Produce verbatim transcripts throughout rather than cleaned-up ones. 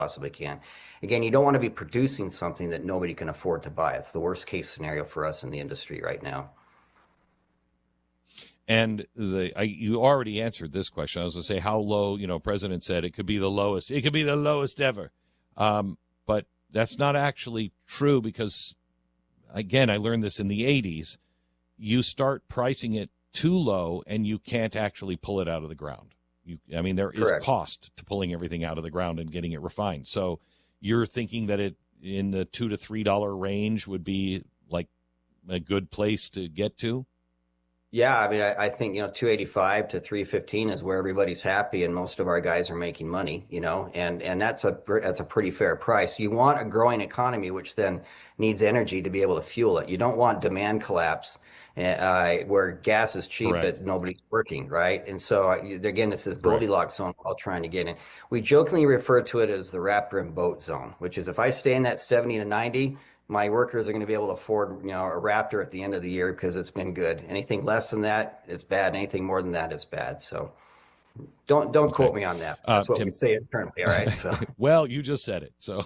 possibly can. Again, you don't want to be producing something that nobody can afford to buy. It's the worst case scenario for us in the industry right now. And the I, you already answered this question. I was going to say how low, you know, President said it could be the lowest. It could be the lowest ever. Um, but that's not actually true because, again, I learned this in the eighties. You start pricing it too low and you can't actually pull it out of the ground. You, I mean, there is Correct. cost to pulling everything out of the ground and getting it refined. So you're thinking that it in the two to three dollar range would be like a good place to get to? Yeah, I mean, I, I think, you know, two eighty-five to three fifteen is where everybody's happy and most of our guys are making money, you know, and and that's a that's a pretty fair price. You want a growing economy, which then needs energy to be able to fuel it. You don't want demand collapse uh, where gas is cheap Correct. but nobody's working, right? And so uh, again, it's this Right. Goldilocks zone we're all trying to get in. We jokingly refer to it as the raptor and boat zone, which is if I stay in that seventy to ninety, my workers are going to be able to afford, you know, a Raptor at the end of the year because it's been good. Anything less than that, it's bad. Anything more than that is bad. So don't don't Okay. quote me on that. Uh, That's what Tim- we say internally. All right. So Well, you just said it. So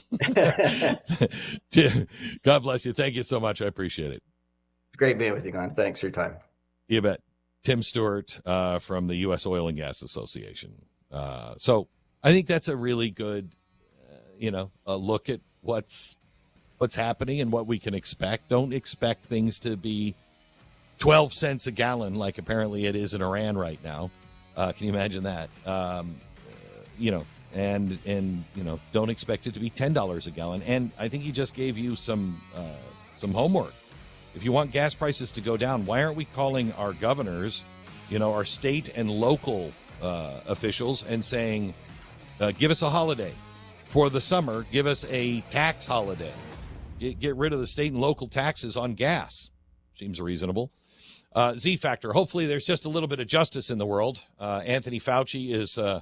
Tim, God bless you. Thank you so much. I appreciate it. it's great being with you, Glenn. Thanks for your time. You bet. Tim Stewart uh, from the U S Oil and Gas Association. Uh, so I think that's a really good, uh, you know, a look at what's what's happening and what we can expect. Don't expect things to be twelve cents a gallon like apparently it is in Iran right now. Uh, can you imagine that? Um, uh, you know, and and you know, don't expect it to be ten dollars a gallon. And I think he just gave you some uh, some homework. If you want gas prices to go down, why aren't we calling our governors, you know, our state and local uh, officials and saying, uh, give us a holiday for the summer, give us a tax holiday. Get, get rid of the state and local taxes on gas. Seems reasonable. Uh, Z Factor. Hopefully there's just a little bit of justice in the world. Uh, Anthony Fauci is uh,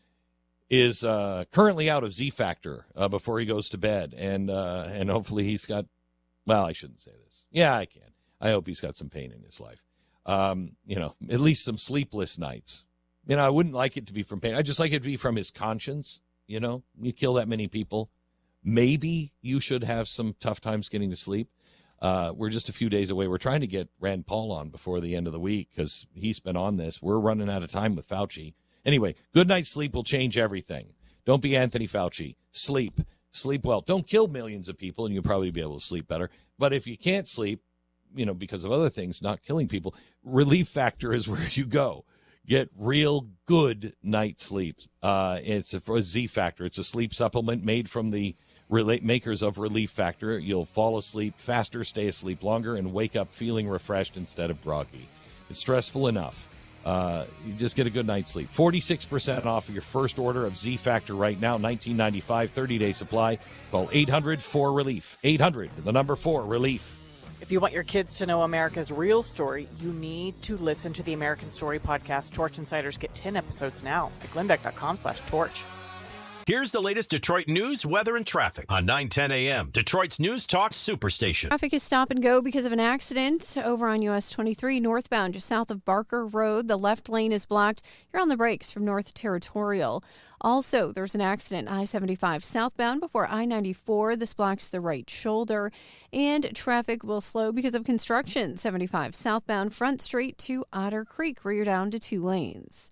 is uh, currently out of Z Factor uh, before he goes to bed. And uh, and hopefully he's got, well, I shouldn't say this. Yeah, I can. I hope he's got some pain in his life. Um, you know, at least some sleepless nights. You know, I wouldn't like it to be from pain. I'd just like it to be from his conscience. You know, you kill that many people. Maybe you should have some tough times getting to sleep. Uh, we're just a few days away. We're trying to get Rand Paul on before the end of the week because he's been on this. We're running out of time with Fauci. Anyway, good night's sleep will change everything. Don't be Anthony Fauci. Sleep. Sleep well. Don't kill millions of people, and you'll probably be able to sleep better. But if you can't sleep, you know, because of other things, not killing people, Relief Factor is where you go. Get real good night sleep. Uh, it's a, a Z Factor. It's a sleep supplement made from the Relate makers of Relief Factor. You'll fall asleep faster, stay asleep longer, and wake up feeling refreshed instead of groggy. It's stressful enough. Uh, you just get a good night's sleep. forty-six percent off of your first order of Z Factor right now, nineteen ninety-five, thirty-day supply. Call eight hundred four relief. eight hundred, the number four, relief. If you want your kids to know America's real story, you need to listen to the American Story podcast. Torch Insiders get ten episodes now at glenbeck.com slash torch. Here's the latest Detroit news, weather, and traffic on nine ten a.m. Detroit's News Talk Superstation. Traffic is stop and go because of an accident over on U S twenty-three northbound just south of Barker Road. The left lane is blocked. You're on the brakes from North Territorial. Also, there's an accident I seventy-five southbound before I ninety-four. This blocks the right shoulder. And traffic will slow because of construction. seventy-five southbound Front Street to Otter Creek, where you're down to two lanes.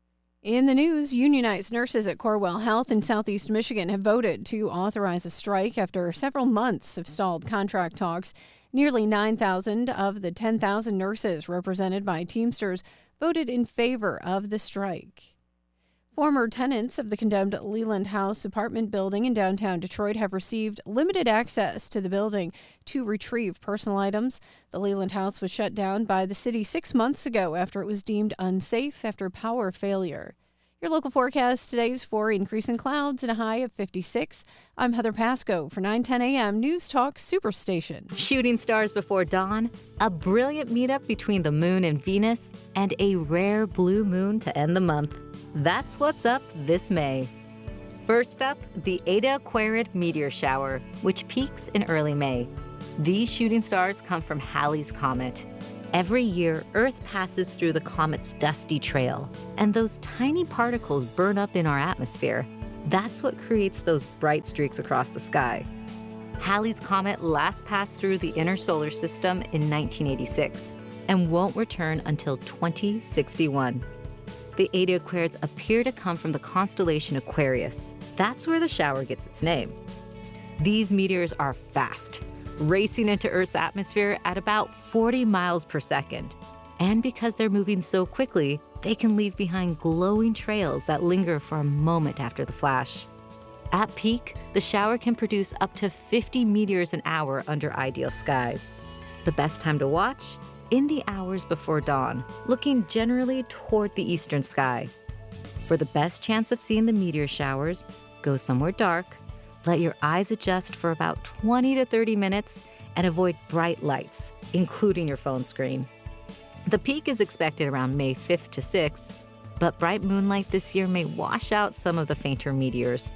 In the news, unionized nurses at Corewell Health in Southeast Michigan have voted to authorize a strike after several months of stalled contract talks. Nearly nine thousand of the ten thousand nurses represented by Teamsters voted in favor of the strike. Former tenants of the condemned Leland House apartment building in downtown Detroit have received limited access to the building to retrieve personal items. The Leland House was shut down by the city six months ago after it was deemed unsafe after power failure. Your local forecast today is for increasing clouds and a high of fifty-six. I'm Heather Pasco for nine ten a.m. News Talk Superstation. Shooting stars before dawn, a brilliant meetup between the moon and Venus, and a rare blue moon to end the month. That's what's up this May. First up, the Eta Aquarid meteor shower, which peaks in early May. These shooting stars come from Halley's Comet. Every year, Earth passes through the comet's dusty trail, and those tiny particles burn up in our atmosphere. That's what creates those bright streaks across the sky. Halley's Comet last passed through the inner solar system in nineteen eighty-six and won't return until twenty sixty-one. The eighty Aquariids appear to come from the constellation Aquarius. That's where the shower gets its name. These meteors are fast, racing into Earth's atmosphere at about forty miles per second. And because they're moving so quickly, they can leave behind glowing trails that linger for a moment after the flash. At peak, the shower can produce up to fifty meteors an hour under ideal skies. The best time to watch? In the hours before dawn, looking generally toward the eastern sky. For the best chance of seeing the meteor showers, go somewhere dark, let your eyes adjust for about twenty to thirty minutes, and avoid bright lights, including your phone screen. The peak is expected around May fifth to sixth, but bright moonlight this year may wash out some of the fainter meteors.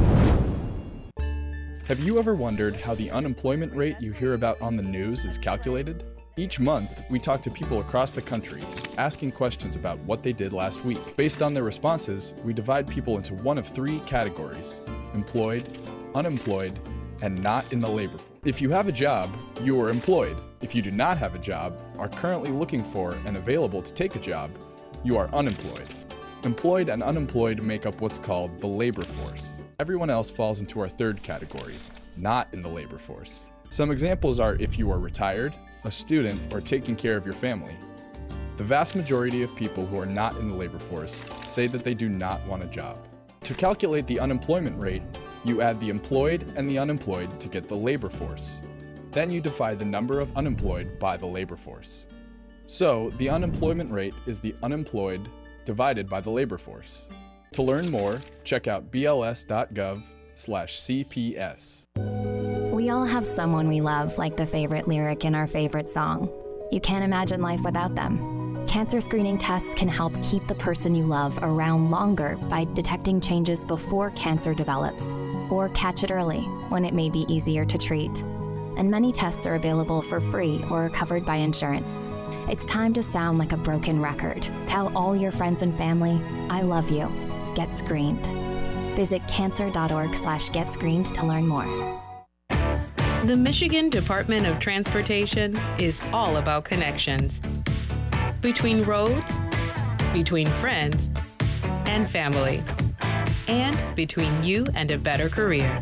Have you ever wondered how the unemployment rate you hear about on the news is calculated? Each month, we talk to people across the country, asking questions about what they did last week. Based on their responses, we divide people into one of three categories: employed, unemployed, and not in the labor force. If you have a job, you are employed. If you do not have a job, are currently looking for and available to take a job, you are unemployed. Employed and unemployed make up what's called the labor force. Everyone else falls into our third category, not in the labor force. Some examples are if you are retired, a student, or taking care of your family. The vast majority of people who are not in the labor force say that they do not want a job. To calculate the unemployment rate, you add the employed and the unemployed to get the labor force. Then you divide the number of unemployed by the labor force. So the unemployment rate is the unemployed divided by the labor force. To learn more, check out b l s dot gov slash c p s. We all have someone we love, like the favorite lyric in our favorite song. You can't imagine life without them. Cancer screening tests can help keep the person you love around longer by detecting changes before cancer develops, or catch it early when it may be easier to treat. And many tests are available for free or are covered by insurance. It's time to sound like a broken record. Tell all your friends and family, I love you. Get screened. Visit cancer.org slash get screened to learn more. The Michigan Department of Transportation is all about connections. Between roads, between friends, and family. And between you and a better career.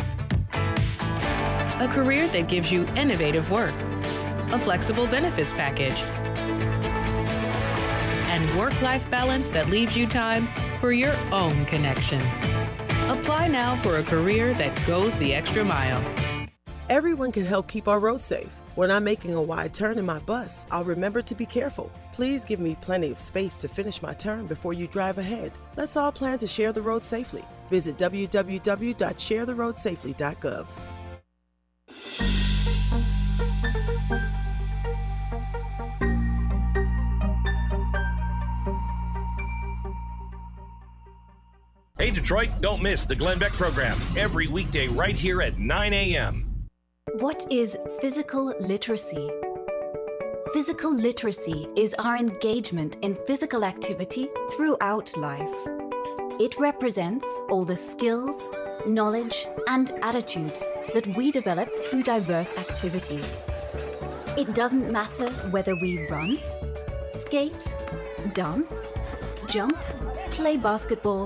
A career that gives you innovative work, a flexible benefits package, and work-life balance that leaves you time for your own connections. Apply now for a career that goes the extra mile. Everyone can help keep our roads safe. When I'm making a wide turn in my bus, I'll remember to be careful. Please give me plenty of space to finish my turn before you drive ahead. Let's all plan to share the road safely. Visit w w w dot share the road safely dot gov. Hey Detroit, don't miss the Glenn Beck program every weekday right here at nine a.m. What is physical literacy? Physical literacy is our engagement in physical activity throughout life. It represents all the skills, knowledge, and attitudes that we develop through diverse activities. It doesn't matter whether we run, skate, dance, jump, play basketball,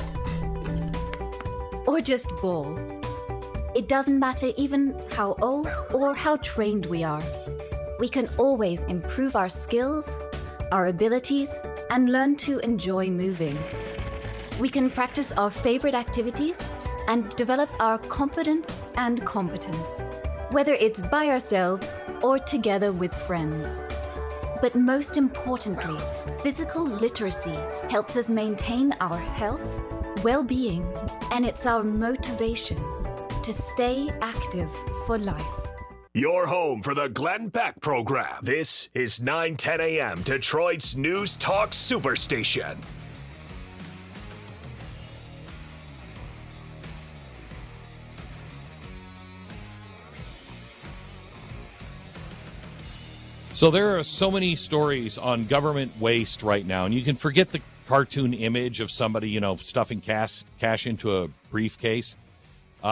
or just ball. It doesn't matter even how old or how trained we are. We can always improve our skills, our abilities, and learn to enjoy moving. We can practice our favorite activities and develop our confidence and competence, whether it's by ourselves or together with friends. But most importantly, physical literacy helps us maintain our health, well-being, and it's our motivation to stay active for life. Your home for the Glenn Beck program. This is nine ten a.m. Detroit's News Talk Superstation. So there are so many stories on government waste right now, and you can forget the cartoon image of somebody, you know, stuffing cash cash into a briefcase.